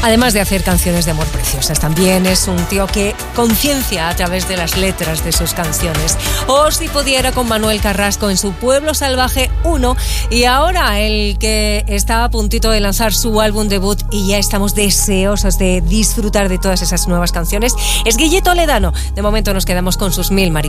Además de hacer canciones de amor preciosas, también es un tío que conciencia a través de las letras de sus canciones. O si pudiera, con Manuel Carrasco en su Pueblo Salvaje 1, y ahora el que está a puntito de lanzar su álbum debut y ya estamos deseosos de disfrutar de todas esas nuevas canciones es Guille Toledano. De momento nos quedamos con sus 1000 mariposas.